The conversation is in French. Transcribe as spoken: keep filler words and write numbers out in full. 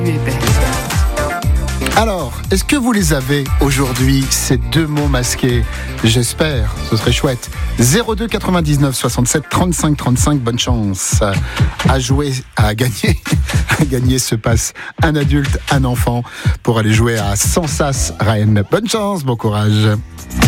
Alors, est-ce que vous les avez aujourd'hui, ces deux mots masqués? J'espère, ce serait chouette. zéro deux quatre-vingt-dix-neuf soixante-sept trente-cinq trente-cinq, bonne chance à jouer, à gagner, à gagner ce passe, un adulte, un enfant, pour aller jouer à Sansas Rennes. Bonne chance, bon courage.